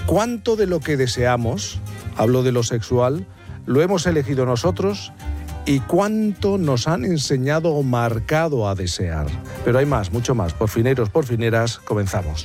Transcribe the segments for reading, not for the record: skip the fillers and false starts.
¿Cuánto de lo que deseamos, hablo de lo sexual, lo hemos elegido nosotros y cuánto nos han enseñado o marcado a desear? Pero hay más, mucho más. Por fineros, por fineras, comenzamos.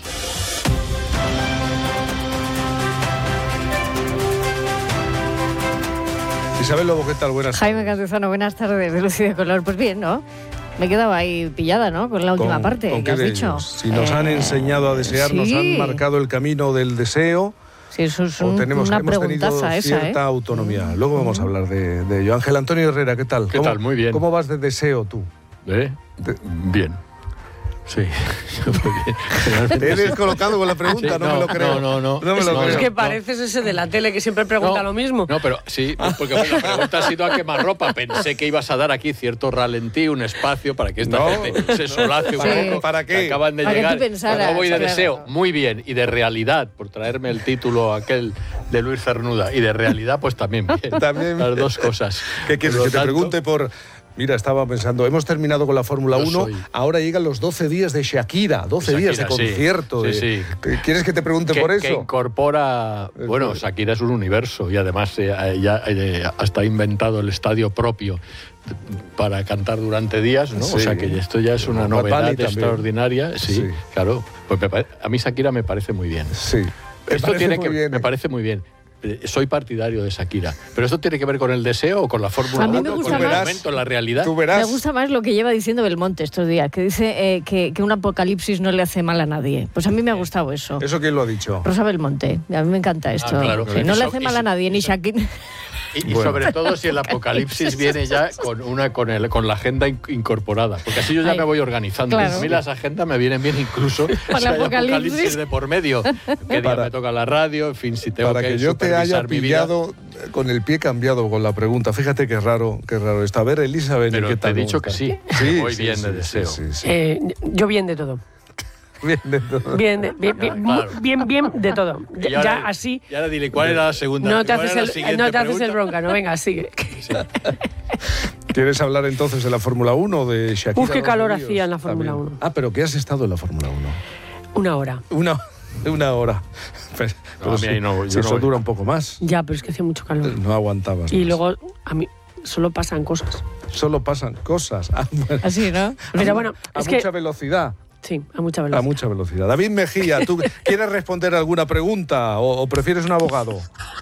Isabel Lobo, ¿qué tal? Buenas tardes. Jaime Campuzano, buenas tardes, de Luz y de Color. Pues bien, ¿no? Me he quedado ahí pillada, ¿no? Con la última parte. ¿Con que qué has de dicho? ellos? Si nos han enseñado a desear, sí. nos han marcado el camino del deseo. Sí, eso es una hemos tenido esa, cierta autonomía. Luego vamos a hablar de ello. Ángel Antonio Herrera, ¿qué tal? ¿Qué tal? Muy bien. ¿Cómo vas de deseo tú? Bien. Sí, Te he descolocado con la pregunta, sí, no me lo creo. No me lo creo. Es que pareces ese de la tele que siempre pregunta lo mismo. No, pero sí, porque la pregunta ha sido a quemarropa. Pensé que ibas a dar aquí cierto ralentí, un espacio para que esta gente se solace un poco. ¿Para qué? Acaban de para llegar. Que tú pensaras, ¿Cómo voy de claro. deseo? Muy bien. Y de realidad, por traerme el título aquel de Luis Cernuda. Y de realidad, pues también bien. También Las bien. dos cosas. ¿Qué quieres? Por Que lo te tanto, pregunte por... Mira, estaba pensando, hemos terminado con la Fórmula 1, ahora llegan los 12 días de Shakira, 12 días de concierto. Sí. ¿Quieres que te pregunte por eso? Que incorpora... Bueno, Shakira es un universo y además ya hasta ha inventado el estadio propio para cantar durante días, ¿no? Sí. O sea que esto ya es una novedad extraordinaria. Sí, claro. Pues a mí Shakira me parece muy bien. Sí. Me parece muy bien. Soy partidario de Shakira. ¿Pero esto tiene que ver con el deseo o con la Fórmula 1? A mí me gusta con el más, momento, la realidad. Tú verás. Me gusta más lo que lleva diciendo Belmonte estos días, que dice que un apocalipsis no le hace mal a nadie. Pues a mí me ha gustado eso. ¿Eso quién lo ha dicho? Rosa Belmonte, a mí me encanta esto. Claro. Que no le hace mal a nadie, ni Shakira. Y sobre todo si el apocalipsis viene ya con la agenda incorporada. Porque así yo ya me voy organizando. Claro. A mí las agendas me vienen bien incluso Para si el hay apocalipsis de por medio. ¿Qué día me toca la radio? En fin, si tengo para que yo te haya pillado con el pie cambiado con la pregunta. Fíjate qué raro esto. A ver, Elizabeth, pero ¿qué tal? Te he dicho que sí. Sí, voy bien de deseo. Sí. Yo bien de todo. Bien de todo. Bien de todo. Y ahora, ya así. Y ahora dile, ¿cuál era la segunda? No te ¿Cuál era la haces siguiente el pregunta? bronca, no, venga, sigue. Sí. ¿Quieres hablar entonces de la Fórmula 1 o de Shakira? Uf, qué calor Los hacía en la Ríos? Fórmula 1. Ah, pero ¿qué has estado en la Fórmula 1? Una hora. Una hora. Pero a mí ahí no, si eso dura un poco más. Ya, pero es que hacía mucho calor. No aguantabas. Y más. luego, a mí solo pasan cosas. Solo pasan cosas. Bueno. Así, ¿no? Pero bueno, a es mucha que... velocidad. Sí, a mucha velocidad. A mucha velocidad. David Mejía, ¿tú quieres responder alguna pregunta o prefieres un abogado?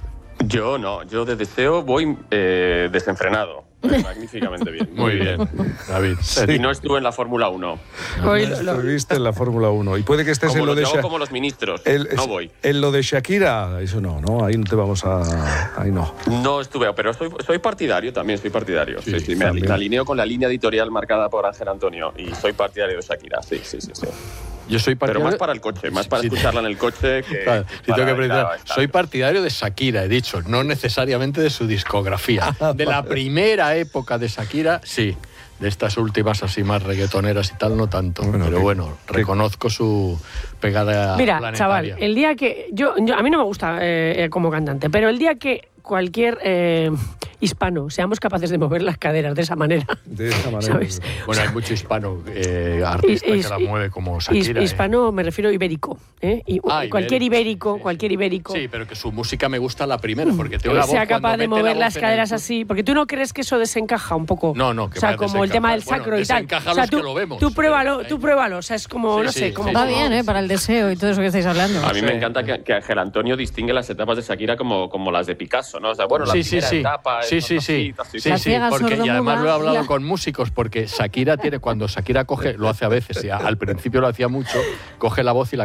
Yo no, yo de deseo voy desenfrenado. Magníficamente bien. Muy bien, David. Y no estuve en la Fórmula 1. Hoy Estuviste en la Fórmula 1. Y puede que estés en lo de Como los ministros. No voy. En lo de Shakira, eso no, ahí no te vamos a... Ahí no. No estuve, pero soy partidario también, soy partidario. Sí, me también. alineo con la línea editorial marcada por Ángel Antonio y soy partidario de Shakira, sí. Yo soy partidario... Pero más para el coche, más para escucharla en el coche que... Claro, que tengo que preguntar. para Soy partidario de Shakira, he dicho, no necesariamente de su discografía. De la primera época de Shakira, sí. De estas últimas así más reggaetoneras y tal, no tanto. Pero bueno, reconozco su pegada Mira, planetaria. chaval, el día que... a mí no me gusta como cantante, pero el día que cualquier hispano seamos capaces de mover las caderas de esa manera. De esa manera. ¿Sabes? Bueno, hay mucho hispano artista que la mueve como Shakira. Hispano me refiero a ibérico. Cualquier ibérico. Sí, pero que su música me gusta la primera, porque tiene una voz sea capaz cuando de mete mover la las voz caderas en el... así. Porque tú no crees que eso desencaja un poco. No, o sea, como el tema del sacro y tal. Desencaja O sea, los que lo vemos. tú pruébalo. O sea, es como, Sí, no sé, sí, como... sí, Va bien, para el deseo y todo eso que estáis hablando. A mí me encanta que Ángel Antonio distingue las etapas de Shakira como las de Picasso, ¿no? O sea, bueno, la primera etapa... Sí, porque y además lo he hablado con músicos, porque Shakira tiene, cuando Shakira coge, lo hace a veces, y al principio lo hacía mucho, coge la voz y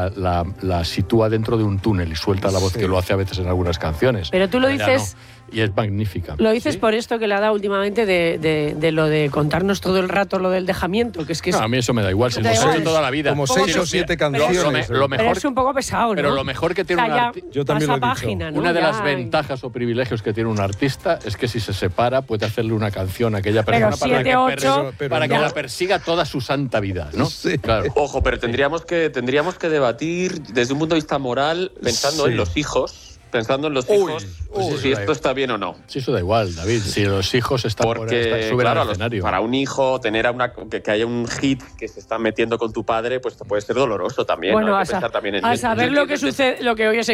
la sitúa dentro de un túnel y suelta la voz, que lo hace a veces en algunas canciones. Pero tú lo dices... Y es magnífica. Lo dices por esto que le ha dado últimamente de lo de contarnos todo el rato lo del dejamiento, que es que... No, a mí eso me da igual, se lo he hecho toda la vida. Como 6 o 7 canciones. Lo mejor, pero es un poco pesado, ¿no? Pero lo mejor que tiene un artista... Yo también lo he dicho. página, ¿no? Una de Ya. las ventajas o privilegios que tiene un artista es que si se separa puede hacerle una canción a aquella persona Pero 7, 8, para que la persiga toda su santa vida, ¿no? Sí. Claro. Ojo, pero tendríamos que debatir desde un punto de vista moral, pensando en los hijos. Pensando en los hijos, si esto está bien o no. Sí, eso da igual, David. Si los hijos están Porque, suben claro, al escenario. para un hijo, tener que haya un hit que se está metiendo con tu padre, pues puede ser doloroso también. Bueno, ¿no? Hay a que pensar también en saber lo que sucede, lo que hoy es